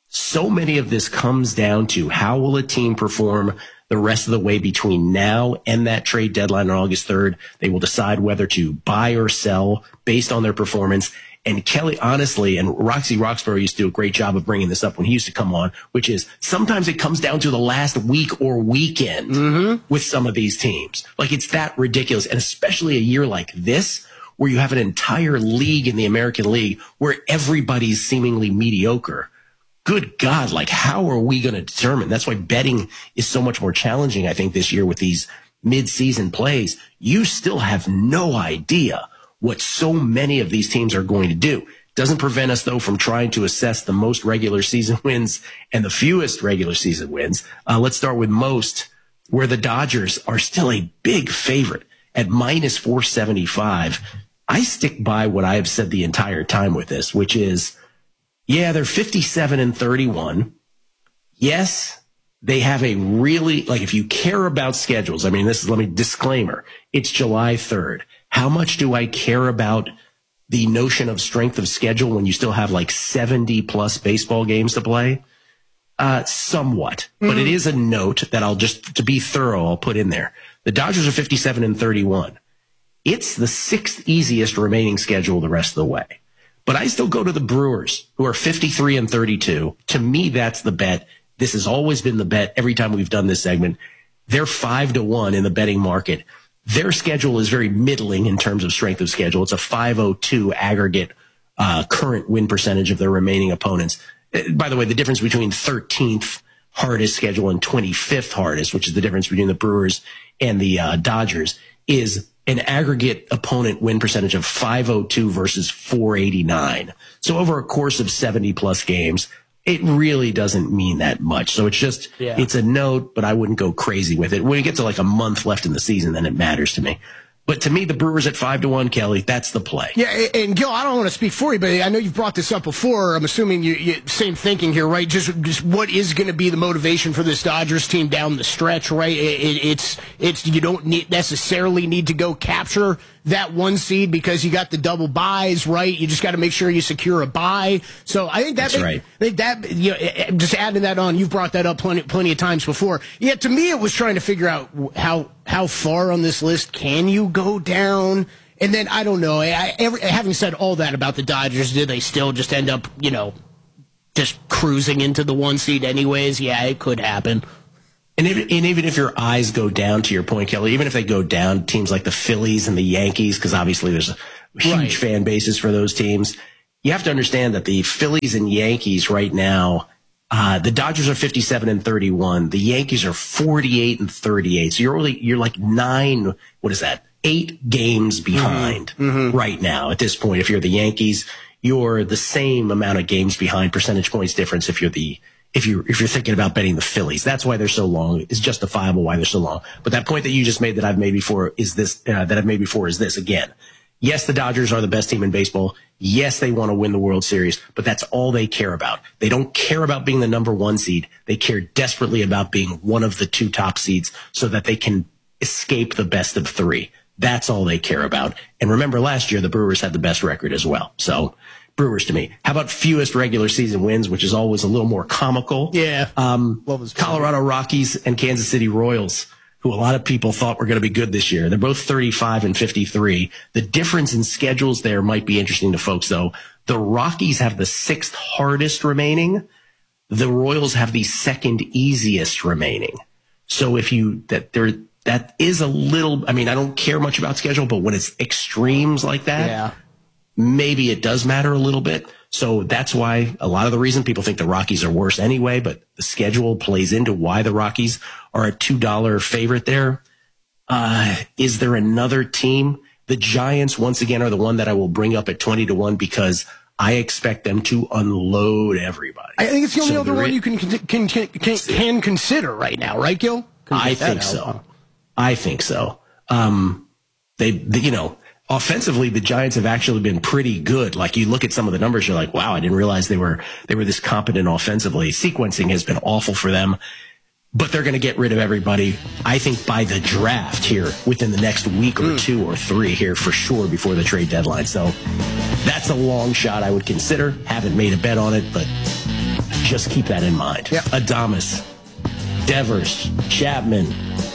so many of this comes down to how will a team perform the rest of the way between now and that trade deadline on August 3rd. They will decide whether to buy or sell based on their performance. And Kelly, honestly, and Roxy Roxborough used to do a great job of bringing this up when he used to come on, which is sometimes it comes down to the last week or weekend with some of these teams. It's that ridiculous. And especially a year like this, where you have an entire league in the American League where everybody's seemingly mediocre. Good God, how are we going to determine? That's why betting is so much more challenging, I think, this year with these mid-season plays. You still have no idea what so many of these teams are going to do. Doesn't prevent us, though, from trying to assess the most regular season wins and the fewest regular season wins. Let's start with most, where the Dodgers are still a big favorite at minus 475. I stick by what I have said the entire time with this, which is, yeah, they're 57-31. Yes, they have a really, if you care about schedules, disclaimer, it's July 3rd. How much do I care about the notion of strength of schedule when you still have 70 plus baseball games to play? Somewhat, but it is a note that to be thorough, I'll put in there. The Dodgers are 57-31. It's the 6th easiest remaining schedule the rest of the way. But I still go to the Brewers, who are 53-32. To me, that's the bet. This has always been the bet every time we've done this segment. They're 5-1 in the betting market. Their schedule is very middling in terms of strength of schedule. It's a 502 aggregate current win percentage of their remaining opponents. By the way, the difference between 13th hardest schedule and 25th hardest, which is the difference between the Brewers and the Dodgers, is an aggregate opponent win percentage of 502 versus 489. So over a course of 70 plus games, it really doesn't mean that much. So it's a note, but I wouldn't go crazy with it. When you get to a month left in the season, then it matters to me. But to me, the Brewers at 5-1, Kelly, that's the play. Yeah, and Gil, I don't want to speak for you, but I know you've brought this up before. I'm assuming you same thinking here, right? Just what is going to be the motivation for this Dodgers team down the stretch, right? It's you don't necessarily need to go capture that 1 seed because you got the double buys, right? You just got to make sure you secure a buy. So I think that's right. I think that, you know, just adding that on, you've brought that up plenty of times before. Yeah, to me, it was trying to figure out how far on this list can you go down. And then, I don't know, having said all that about the Dodgers, do they still just end up, you know, just cruising into the 1 seed anyways? Yeah, it could happen. And even if your eyes go down, to your point, Kelly, even if they go down, teams like the Phillies and the Yankees, because obviously there's a huge fan bases for those teams, you have to understand that the Phillies and Yankees right now, the Dodgers are 57-31. The Yankees are 48-38. So you're like 8 games behind right now at this point. If you're the Yankees, you're the same amount of games behind, percentage points difference if you're thinking about betting the Phillies. That's why they're so long. It's justifiable why they're so long. But that point that you just made that I've made before is this again. Yes, the Dodgers are the best team in baseball. Yes, they want to win the World Series, but that's all they care about. They don't care about being the number 1 seed. They care desperately about being one of the 2 top seeds so that they can escape the best of 3. That's all they care about. And remember, last year, the Brewers had the best record as well. So Brewers to me. How about fewest regular season wins, which is always a little more comical? Yeah. Colorado Rockies and Kansas City Royals, who a lot of people thought were going to be good this year. They're both 35-53. The difference in schedules there might be interesting to folks, though. The Rockies have the 6th hardest remaining. The Royals have the 2nd easiest remaining. So that is a little, I mean, I don't care much about schedule, but when it's extremes like that, maybe it does matter a little bit. So that's why a lot of the reason people think the Rockies are worse anyway, but the schedule plays into why the Rockies are a $2 favorite there. Is there another team? The Giants, once again, are the one that I will bring up at 20-1 because I expect them to unload everybody. I think it's the only other one you can consider right now, right, Gil? I think so. Offensively, the Giants have actually been pretty good. Like, you look at some of the numbers, you're like, wow, I didn't realize they were this competent offensively. Sequencing has been awful for them, but they're going to get rid of everybody, I think, by the draft here within the next week or 2 or 3 here for sure before the trade deadline. So that's a long shot I would consider. Haven't made a bet on it, but just keep that in mind. Yep. Adames, Devers, Chapman,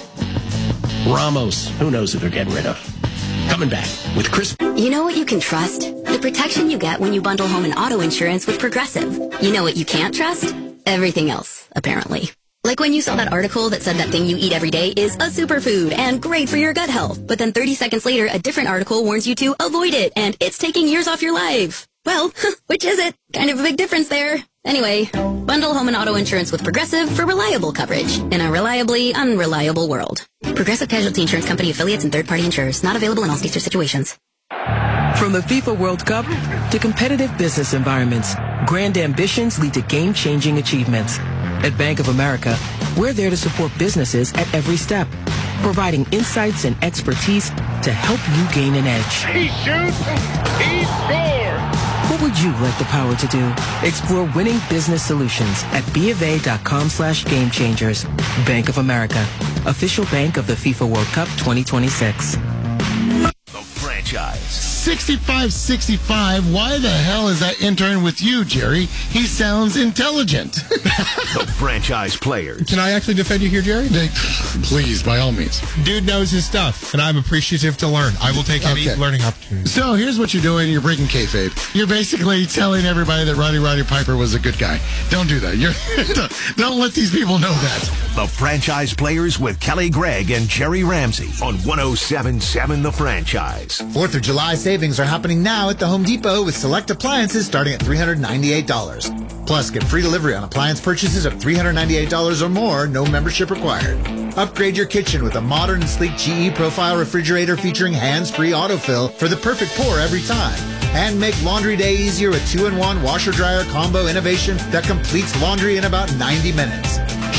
Ramos, who knows who they're getting rid of. Coming back with Chris. You know what you can trust? The protection you get when you bundle home and auto insurance with Progressive. You know what you can't trust? Everything else, apparently. Like when you saw that article that said that thing you eat every day is a superfood and great for your gut health. But then 30 seconds later, a different article warns you to avoid it and it's taking years off your life. Well, which is it? Kind of a big difference there. Anyway, bundle home and auto insurance with Progressive for reliable coverage in a reliably unreliable world. Progressive Casualty Insurance Company affiliates and third-party insurers. Not available in all states or situations. From the FIFA World Cup to competitive business environments, grand ambitions lead to game-changing achievements. At Bank of America, we're there to support businesses at every step, providing insights and expertise to help you gain an edge. He shoots, he scores! What would you like the power to do? Explore winning business solutions at BofA.com/gamechangers. Bank of America, official bank of the FIFA World Cup 2026. The franchise. 6565. Why the hell is that intern with you, Jerry? He sounds intelligent. The franchise players. Can I actually defend you here, Jerry? Please, by all means. Dude knows his stuff, and I'm appreciative to learn. I will take any learning opportunity. So here's what you're doing. You're breaking kayfabe. You're basically telling everybody that Roddy Piper was a good guy. Don't do that. Don't let these people know that. The franchise players with Kelly Gregg and Jerry Ramsey on 107.7 The Franchise. 4th of July savings are happening now at the Home Depot with select appliances starting at $398. Plus, get free delivery on appliance purchases of $398 or more, no membership required. Upgrade your kitchen with a modern and sleek GE Profile refrigerator featuring hands-free autofill for the perfect pour every time. And make laundry day easier with 2-in-1 washer-dryer combo innovation that completes laundry in about 90 minutes.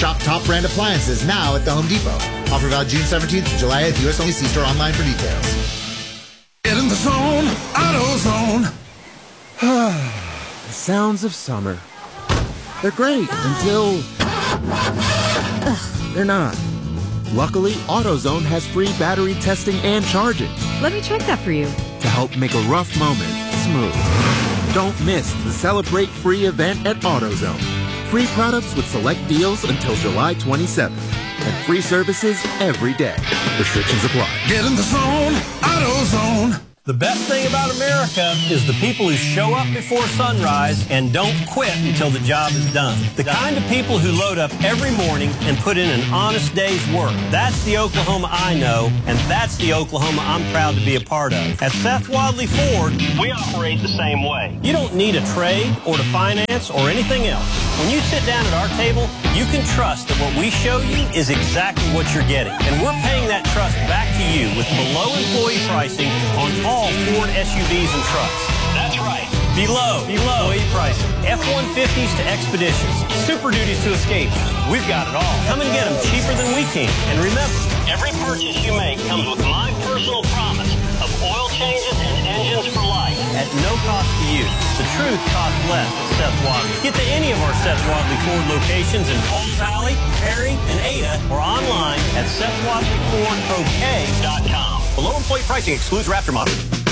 Shop top brand appliances now at the Home Depot. Offer valid June 17th to July at US only. See store online for details. Get in the zone, AutoZone. The sounds of summer. They're great until they're not. Luckily, AutoZone has free battery testing and charging. Let me check that for you. To help make a rough moment smooth. Don't miss the Celebrate Free event at AutoZone. Free products with select deals until July 27th. And free services every day. Restrictions apply. Get in the zone, AutoZone. The best thing about America is the people who show up before sunrise and don't quit until the job is done. The kind of people who load up every morning and put in an honest day's work. That's the Oklahoma I know, and that's the Oklahoma I'm proud to be a part of. At Seth Wadley Ford, we operate the same way. You don't need a trade or to finance or anything else. When you sit down at our table, you can trust that what we show you is exactly what you're getting. And we're paying that trust back to you with below employee pricing on all Ford SUVs and trucks. That's right. Below employee pricing. F-150s to Expeditions. Super Duties to Escapes. We've got it all. Come and get them cheaper than we can. And remember, every purchase you make comes with my personal promise of oil changes and engines for life at no cost to you. The truth costs less at Seth Wadley. Get to any of our Seth Wadley Ford locations in Palm Valley, Perry, and Ada, or online at SethWadleyFordOK.com. Below employee pricing excludes Raptor model.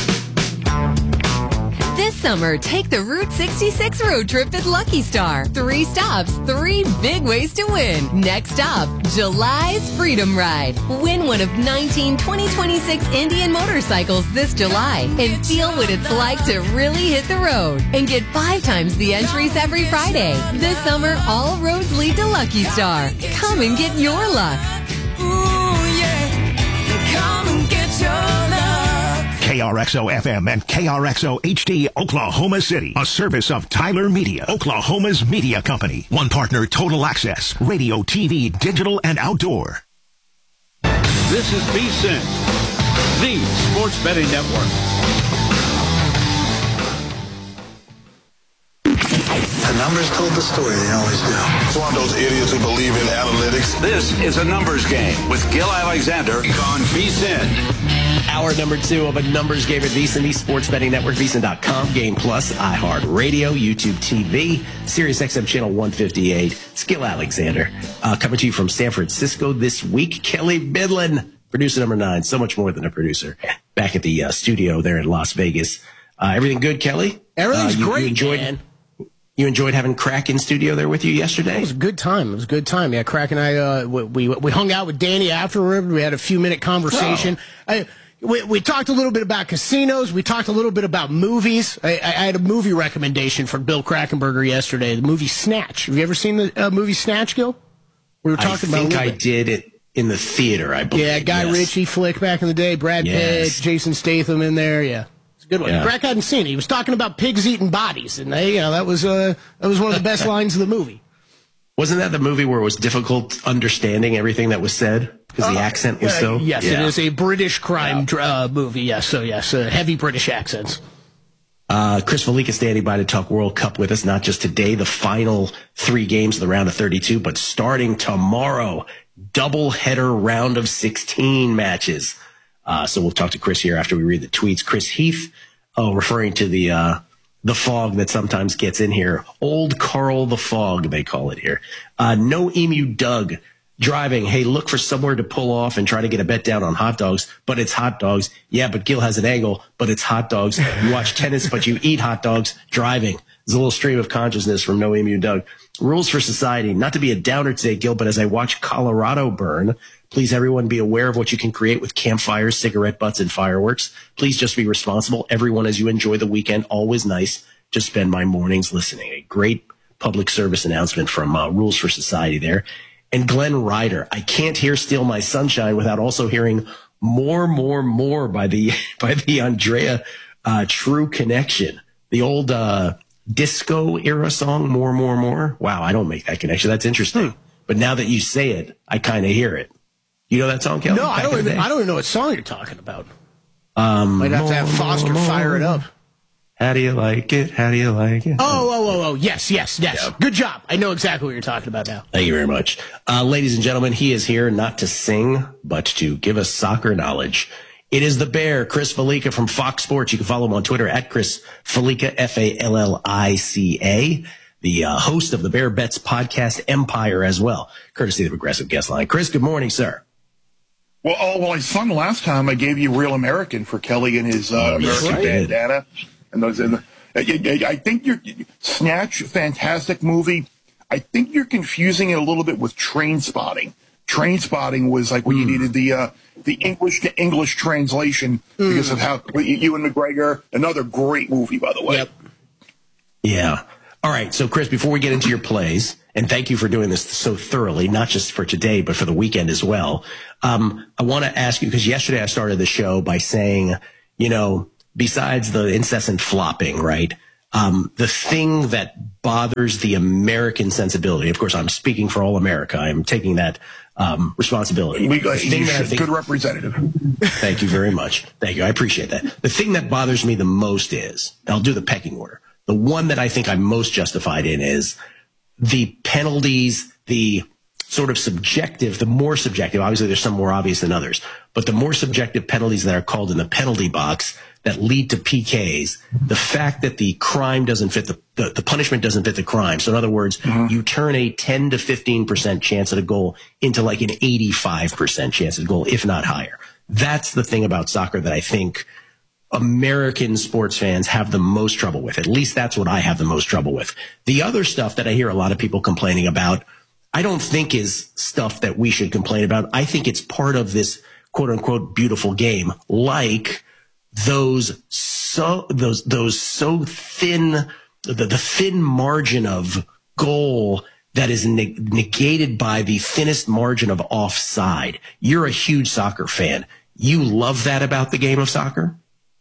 This summer, take the Route 66 road trip at Lucky Star. 3 stops, 3 big ways to win. Next stop, July's Freedom Ride. Win one of 19 2026 Indian motorcycles this July and feel what it's like to really hit the road. And get 5 times the entries every Friday. This summer, all roads lead to Lucky Star. Come and get your luck. Ooh, yeah. Come and get your luck. KRXO FM and KRXO HD Oklahoma City, a service of Tyler Media, Oklahoma's media company. One partner, Total Access, radio, TV, digital, and outdoor. This is VSiN, the Sports Betting Network. The numbers told the story, they always do. It's one of those idiots who believe in analytics. This is a numbers game with Gil Alexander on VSiN. Hour number 2 of a numbers game at VSiN, the Sports Betting Network, VSiN.com, Game Plus, iHeartRadio, YouTube TV, Sirius XM Channel 158. It's Gil Alexander coming to you from San Francisco this week. Kelly Bidlin, producer number 9, so much more than a producer, back at the studio there in Las Vegas. Everything good, Kelly? Everything's great, man. You enjoyed having Crack in studio there with you yesterday? It was a good time. It was a good time. Yeah, Crack and I, we hung out with Danny afterward. We had a few-minute conversation. Oh. We talked a little bit about casinos. We talked a little bit about movies. I had a movie recommendation from Bill Krackomberger yesterday, the movie Snatch. Have you ever seen the movie Snatch, Gil? We were talking about it. I think I did it in the theater, I believe. Yeah, Guy Ritchie flick back in the day. Brad Pitt, Jason Statham in there, yeah. It's a good one. Yeah. Crack hadn't seen it. He was talking about pigs eating bodies, and that was one of the best lines of the movie. Wasn't that the movie where it was difficult understanding everything that was said because the accent was so? Yes, It is a British crime movie. Yes, so yes, heavy British accents. Chris Velica standing by to talk World Cup with us, not just today, the final 3 games of the round of 32, but starting tomorrow, double-header round of 16 matches. So we'll talk to Chris here after we read the tweets. Chris Heath, referring to the fog that sometimes gets in here. Old Carl the Fog, they call it here. No Emu Doug driving. Hey, look for somewhere to pull off and try to get a bet down on hot dogs, but it's hot dogs. Yeah, but Gil has an angle, but it's hot dogs. You watch tennis, but you eat hot dogs driving. There's a little stream of consciousness from No Emu Doug. Rules for society. Not to be a downer today, Gil, but as I watch Colorado burn, please everyone be aware of what you can create with campfires, cigarette butts, and fireworks. Please just be responsible. Everyone, as you enjoy the weekend, always nice to spend my mornings listening. A great public service announcement from Rules for Society there. And Glenn Ryder, I can't hear Steal My Sunshine without also hearing more by the Andrea True Connection. The old disco era song, more. Wow, I don't make that connection. That's interesting. But now that you say it, I kind of hear it. You know that song, Kelly? No, I don't even know what song you're talking about. Might have to have Foster fire it up. How do you like it? How do you like it? Oh, yes. Yep. Good job. I know exactly what you're talking about now. Thank you very much. Ladies and gentlemen, he is here not to sing, but to give us soccer knowledge. It is the Bear, Chris Fallica from Fox Sports. You can follow him on Twitter at Chris Fallica, Fallica, the host of the Bear Bets podcast empire as well, courtesy of the Progressive Guest Line. Chris, good morning, sir. Well, I sung last time. I gave you Real American for Kelly and his American bandana. And those, I think you're Snatch, fantastic movie. I think you're confusing it a little bit with Train Spotting. Train Spotting was like when you needed the English to English translation because of how Ewan McGregor, another great movie, by the way. Yep. Yeah. All right. So, Chris, before we get into your plays, and thank you for doing this so thoroughly, not just for today, but for the weekend as well. I want to ask you, because yesterday I started the show by saying, besides the incessant flopping, right? The thing that bothers the American sensibility, of course, I'm speaking for all America. I'm taking that responsibility. Good representative. Thank you very much. Thank you. I appreciate that. The thing that bothers me the most is, I'll do the pecking order. The one that I think I'm most justified in is the penalties, the sort of subjective, the more subjective, obviously there's some more obvious than others, but the more subjective penalties that are called in the penalty box that lead to PKs, the fact that the crime doesn't fit the punishment doesn't fit the crime. So in other words, you turn a 10 to 15% chance at a goal into like an 85% chance at a goal, if not higher. That's the thing about soccer that I think American sports fans have the most trouble with. At least that's what I have the most trouble with. The other stuff that I hear a lot of people complaining about, I don't think is stuff that we should complain about. I think it's part of this quote unquote beautiful game, like those so thin, the thin margin of goal that is negated by the thinnest margin of offside. You're a huge soccer fan. You love that about the game of soccer?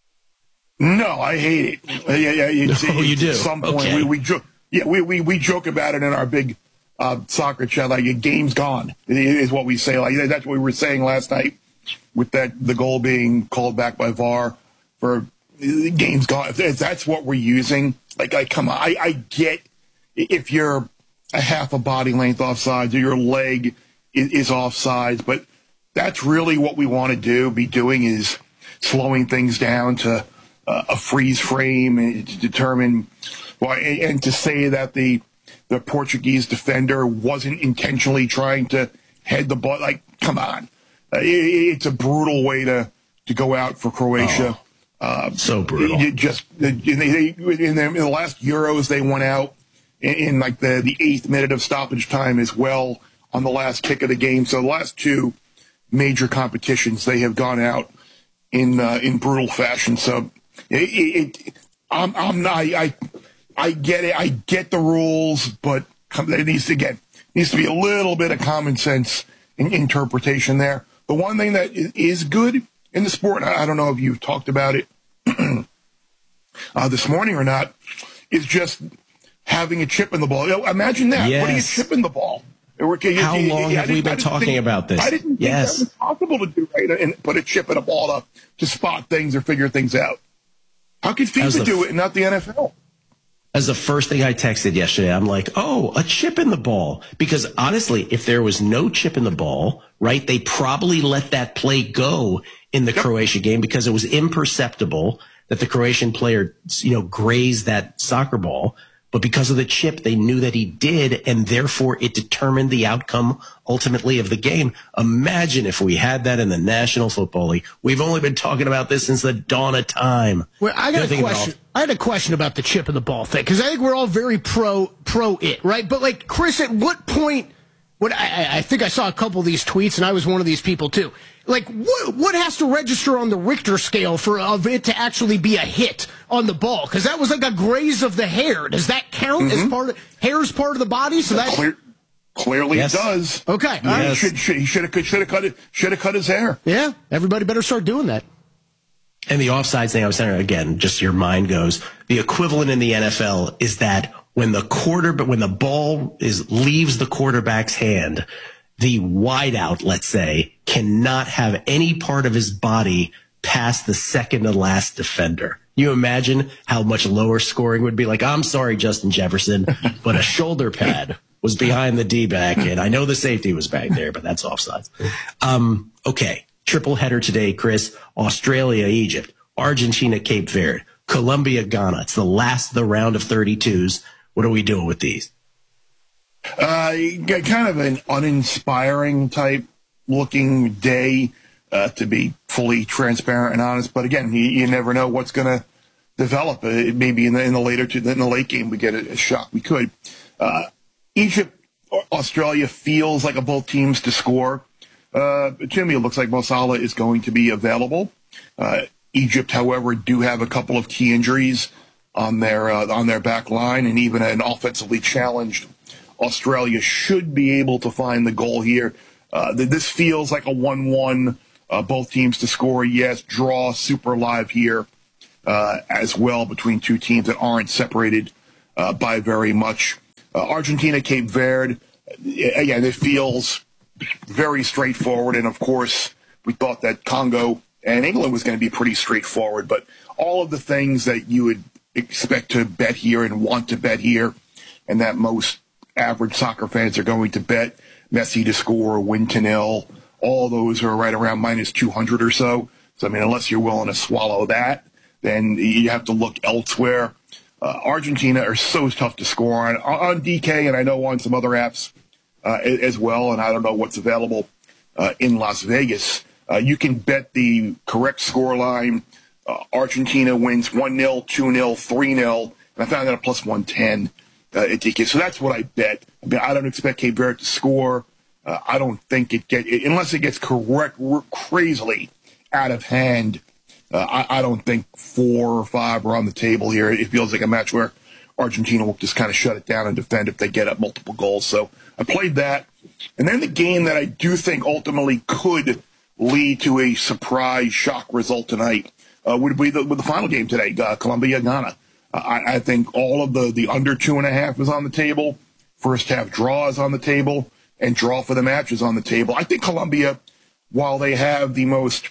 No, I hate it. You do. At some point, okay. we joke about it in our big soccer chat. Like, game's gone is what we say. Like, that's what we were saying last night with the goal being called back by VAR for the game's gone. If that's what we're using, like come on. I get if you're a half a body length offside or your leg is offside, but that's really what we want to be doing is slowing things down to a freeze frame and to determine and to say that the Portuguese defender wasn't intentionally trying to head the ball. Like, come on. It's a brutal way to go out for Croatia. So brutal. In the last Euros, they went out in like the 8th minute of stoppage time as well on the last kick of the game. So the last two major competitions, they have gone out in brutal fashion. So I get it. I get the rules, but there needs to be a little bit of common sense in interpretation there. The one thing that is good in the sport, I don't know if you've talked about it this morning or not, is just having a chip in the ball. Imagine that. Yes. Putting a chip in the ball. How long have we been talking about this? I didn't think that was possible to do, right? And put a chip in a ball to spot things or figure things out. How could FIFA do it and not the NFL? As the first thing I texted yesterday, I'm like, oh, a chip in the ball. Because honestly, if there was no chip in the ball, right, they probably let that play go in the Croatia game because it was imperceptible that the Croatian player, grazed that soccer ball. But because of the chip, they knew that he did, and therefore it determined the outcome ultimately of the game. Imagine if we had that in the National Football League. We've only been talking about this since the dawn of time. Well, I got a question. I had a question about the chip in the ball thing, because I think we're all very pro it, right? But, like, Chris, at what point... I think I saw a couple of these tweets, and I was one of these people too. Like, what has to register on the Richter scale for it to actually be a hit on the ball? Because that was like a graze of the hair. Does that count as part of hair's part of the body? So that clearly it does. Okay, yes. He should have cut his hair. Yeah, everybody better start doing that. And the offsides thing I was saying again, just your mind goes. The equivalent in the NFL is that when the ball leaves the quarterback's hand, the wideout, let's say, cannot have any part of his body past the second to last defender. You imagine how much lower scoring would be? Like, I'm sorry, Justin Jefferson, but a shoulder pad was behind the D-back, and I know the safety was back there, but that's offsides. Okay, triple header today, Chris. Australia, Egypt, Argentina, Cape Verde, Colombia, Ghana. It's the last of the round of 32s. What are we doing with these? Kind of an uninspiring type looking day, to be fully transparent and honest. But again, you never know what's going to develop. Maybe in the late game we get a shock. We could. Egypt, Australia feels like both teams to score. To me, it looks like Mo Salah is going to be available. Egypt, however, do have a couple of key injuries on their back line, and even an offensively challenged Australia should be able to find the goal here. This feels like a 1-1, both teams to score. Yes, draw, super live here as well between two teams that aren't separated by very much. Argentina, Cape Verde, again, it feels very straightforward. And, of course, we thought that Congo and England was going to be pretty straightforward. But all of the things that you would expect to bet here and want to bet here, and that most average soccer fans are going to bet, Messi to score, win to nil, all those are right around minus 200 or so. So, I mean, unless you're willing to swallow that, then you have to look elsewhere. Argentina are so tough to score on DK, and I know on some other apps as well, and I don't know what's available in Las Vegas. You can bet the correct score line. Argentina wins 1-0, 2-0, 3-0, and I found that at plus 110 at DK. So that's what I bet. I mean, I don't expect Cape Verde to score. I don't think unless it gets crazily out of hand. I don't think 4 or 5 are on the table here. It feels like a match where Argentina will just kind of shut it down and defend if they get up multiple goals. So I played that. And then the game that I do think ultimately could lead to a surprise shock result tonight would be the final game today, Colombia-Ghana. I think all of the under 2.5 is on the table. First half draw is on the table, and draw for the match is on the table. I think Colombia, while they have the most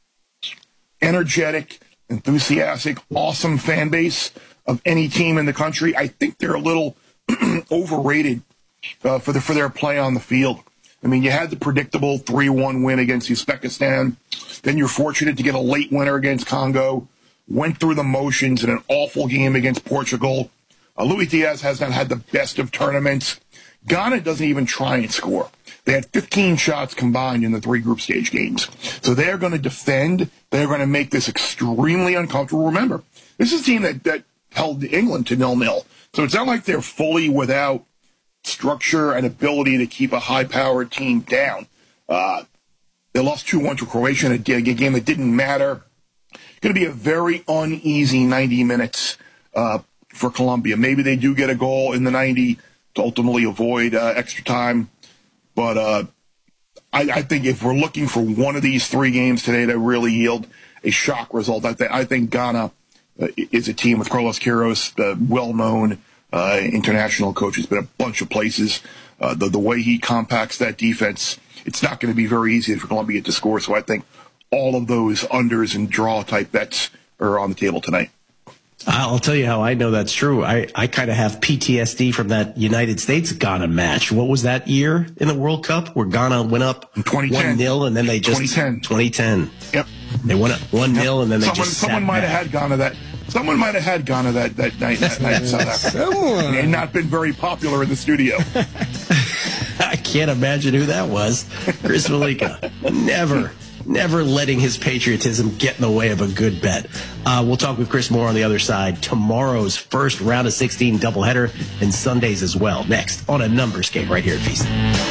energetic, enthusiastic, awesome fan base of any team in the country, I think they're a little overrated for their play on the field. I mean, you had the predictable 3-1 win against Uzbekistan. Then you're fortunate to get a late winner against Congo. Went through the motions in an awful game against Portugal. Luis Diaz has not had the best of tournaments. Ghana doesn't even try and score. They had 15 shots combined in the 3 group stage games. So they're going to defend. They're going to make this extremely uncomfortable. Remember, this is a team that held England to 0-0. So it's not like they're fully without structure and ability to keep a high-powered team down. They lost 2-1 to Croatia in a game that didn't matter. It's going to be a very uneasy 90 minutes for Colombia. Maybe they do get a goal in the 90 to ultimately avoid extra time. But I think if we're looking for one of these 3 games today to really yield a shock result, I think Ghana is a team with Carlos Queiroz, well-known international coach. He's been a bunch of places. The way he compacts that defense, it's not going to be very easy for Colombia to score. So I think all of those unders and draw-type bets are on the table tonight. I'll tell you how I know that's true. I kind of have PTSD from that United States-Ghana match. What was that year in the World Cup where Ghana went up 1-0 and then they just... 2010. Yep. They went up 1-0 and then they just Someone might have had Ghana that... Someone might have had Ghana that night in South Africa. And not been very popular in the studio. I can't imagine who that was. Chris Malika. Never letting his patriotism get in the way of a good bet. We'll talk with Chris more on the other side. Tomorrow's first round of 16 doubleheader and Sundays as well. Next on A Numbers Game right here at VSiN.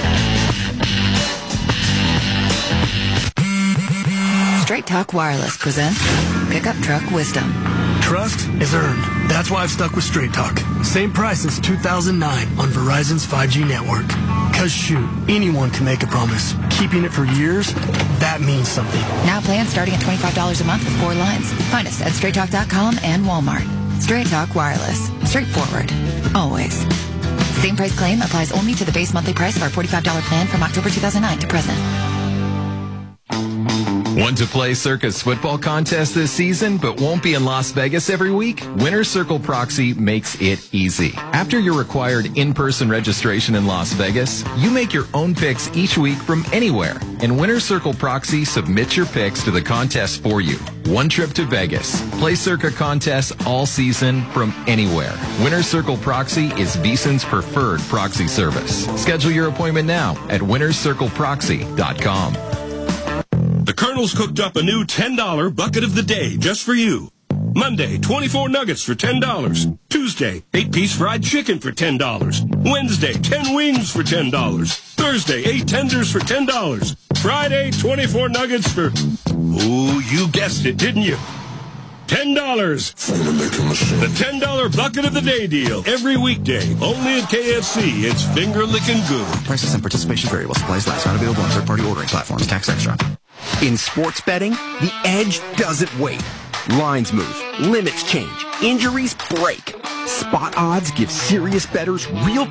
Straight Talk Wireless presents Pickup Truck Wisdom. Trust is earned. That's why I've stuck with Straight Talk. Same price since 2009 on Verizon's 5G network. Because shoot, anyone can make a promise. Keeping it for years, that means something. Now plans starting at $25 a month with 4 lines. Find us at straighttalk.com and Walmart. Straight Talk Wireless. Straightforward. Always. Same price claim applies only to the base monthly price of our $45 plan from October 2009 to present. Want to play Circa's football contest this season but won't be in Las Vegas every week? Winner's Circle Proxy makes it easy. After your required in-person registration in Las Vegas, you make your own picks each week from anywhere, and Winner's Circle Proxy submits your picks to the contest for you. One trip to Vegas. Play Circa contests all season from anywhere. Winner's Circle Proxy is VSiN's preferred proxy service. Schedule your appointment now at winnerscircleproxy.com. The Colonel's cooked up a new $10 bucket of the day just for you. Monday, 24 nuggets for $10. Tuesday, 8-piece fried chicken for $10. Wednesday, 10 wings for $10. Thursday, 8 tenders for $10. Friday, 24 nuggets for, ooh, you guessed it, didn't you? $10. The $10 bucket of the day deal. Every weekday. Only at KFC. It's finger licking good. Prices and participation vary while supplies last. Not available on third-party ordering platforms. Tax extra. In sports betting, the edge doesn't wait. Lines move. Limits change. Injuries break. Spot odds give serious bettors real